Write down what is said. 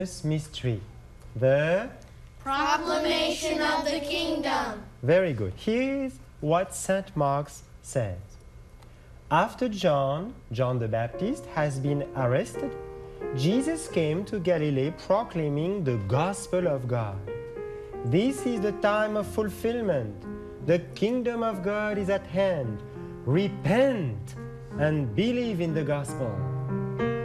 First mystery, the proclamation of the kingdom. Very good. Here's what St. Mark says. After John the Baptist has been arrested, Jesus came to Galilee proclaiming the gospel of God. This is the time of fulfillment. The kingdom of God is at hand. Repent and believe in the gospel.